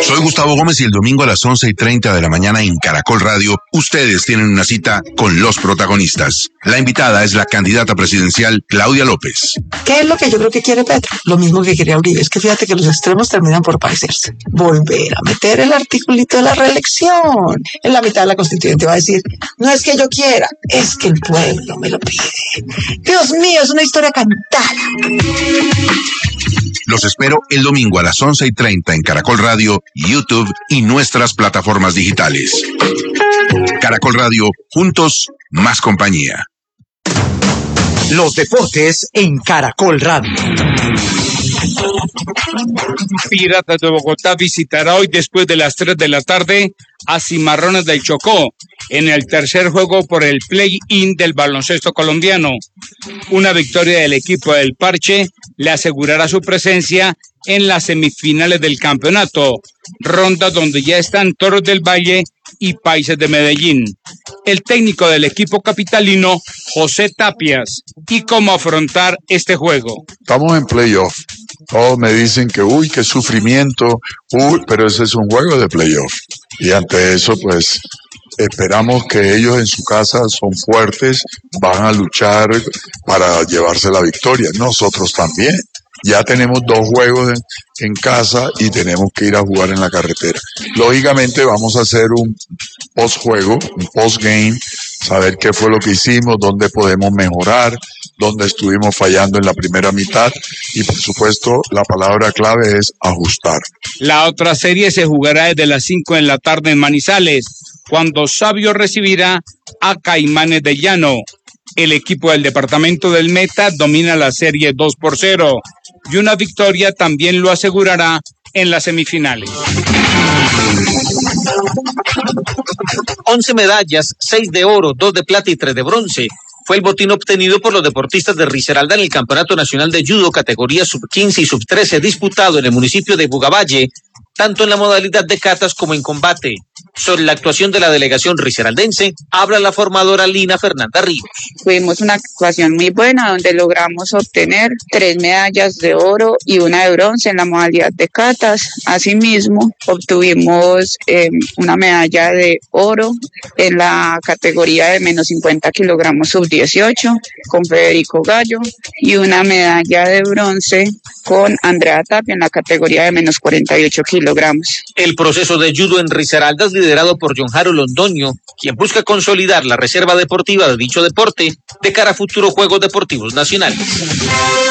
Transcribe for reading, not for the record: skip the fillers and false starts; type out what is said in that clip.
Soy Gustavo Gómez y el domingo a las 11:30 de la mañana en Caracol Radio, ustedes tienen una cita con los protagonistas. La invitada es la candidata presidencial Claudia López. ¿Qué es lo que yo creo que quiere Petro? Lo mismo que quería Uribe. Es que fíjate que los extremos terminan por parecerse. Volver a meter el articulito de la reelección. En la mitad de la constituyente va a decir, no es que yo quiera, es que el pueblo me lo pide. Dios mío, es una historia cantada. Los espero el domingo a las 11:30 en Caracol Radio, YouTube y nuestras plataformas digitales. Caracol Radio, juntos, más compañía. Los deportes en Caracol Radio. Piratas de Bogotá visitará hoy después de las 3 de la tarde a Cimarrones del Chocó en el tercer juego por el play-in del baloncesto colombiano. Una victoria del equipo del Parche le asegurará su presencia en las semifinales del campeonato, ronda donde ya están Toros del Valle y Países de Medellín. El técnico del equipo capitalino, José Tapias, y cómo afrontar este juego. Estamos en playoff. Todos me dicen que, qué sufrimiento, pero ese es un juego de playoff. Y ante eso, pues, esperamos que ellos en su casa son fuertes, van a luchar para llevarse la victoria. Nosotros también. Ya tenemos 2 juegos en casa y tenemos que ir a jugar en la carretera. Lógicamente vamos a hacer un post-juego, un post-game, saber qué fue lo que hicimos, dónde podemos mejorar, dónde estuvimos fallando en la primera mitad y por supuesto la palabra clave es ajustar. La otra serie se jugará desde las 5 de la tarde en Manizales, cuando Sabio recibirá a Caimanes de Llano. El equipo del departamento del Meta domina la serie 2-0 y una victoria también lo asegurará en las semifinales. 11 medallas, 6 de oro, 2 de plata y 3 de bronce. Fue el botín obtenido por los deportistas de Risaralda en el Campeonato Nacional de Judo categoría sub-15 y sub-13 disputado en el municipio de Bugavalle, tanto en la modalidad de catas como en combate. Sobre la actuación de la delegación risaraldense, habla la formadora Lina Fernanda Ríos. Tuvimos una actuación muy buena donde logramos obtener 3 medallas de oro y 1 de bronce en la modalidad de catas. Asimismo, obtuvimos una medalla de oro en la categoría de menos 50 kilogramos sub-18 con Federico Gallo y una medalla de bronce con Andrea Tapia en la categoría de menos 48 kilogramos. El proceso de judo en Risaralda es liderado por John Harold Londoño, quien busca consolidar la reserva deportiva de dicho deporte de cara a futuros Juegos Deportivos Nacionales.